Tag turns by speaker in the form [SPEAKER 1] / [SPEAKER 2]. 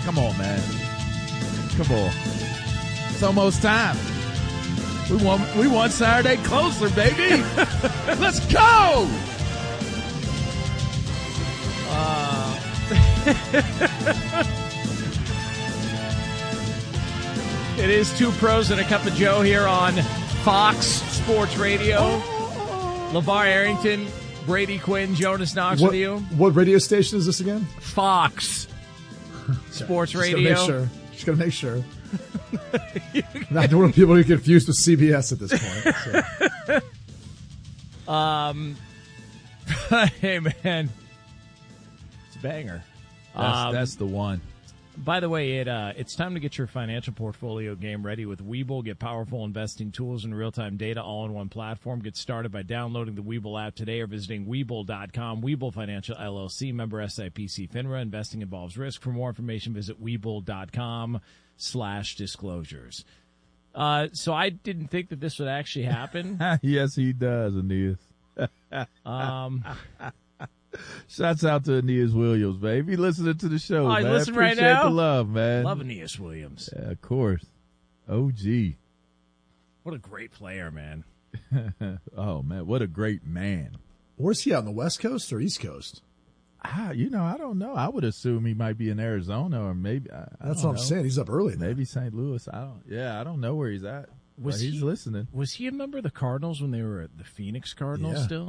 [SPEAKER 1] Come on, man. Come on. It's almost time. We want Saturday closer, baby. Let's go.
[SPEAKER 2] It is Two Pros and a Cup of Joe here on Fox Sports Radio. LeVar Arrington, Brady Quinn, Jonas Knox with you.
[SPEAKER 3] What radio station is this again?
[SPEAKER 2] Fox Sports Radio.
[SPEAKER 3] Just gotta make sure. I don't want people to get confused with CBS at this point. So.
[SPEAKER 2] Hey, man. It's a banger.
[SPEAKER 1] That's the one.
[SPEAKER 2] By the way, it's time to get your financial portfolio game ready with Webull. Get powerful investing tools and real-time data all in one platform. Get started by downloading the Webull app today or visiting Webull.com. Webull Financial LLC, member SIPC FINRA. Investing involves risk. For more information, visit Webull.com/disclosures. So I didn't think that this would actually happen.
[SPEAKER 1] Yes, he does, Aeneas. Shouts out to Aeneas Williams, baby. Listening to the show, man.
[SPEAKER 2] Listen right
[SPEAKER 1] Appreciate
[SPEAKER 2] now.
[SPEAKER 1] the love, man.
[SPEAKER 2] Love Aeneas Williams.
[SPEAKER 1] Yeah, of course. OG.
[SPEAKER 2] What a great player, man.
[SPEAKER 1] Oh, man. What a great man.
[SPEAKER 3] Where's he out on the West Coast or East Coast?
[SPEAKER 1] I don't know. I would assume he might be in Arizona or maybe.
[SPEAKER 3] That's what I'm saying. He's up early.
[SPEAKER 1] Maybe St. Louis. I don't know where he's at. He's listening.
[SPEAKER 2] Was he a member of the Cardinals when they were at the Phoenix Cardinals still?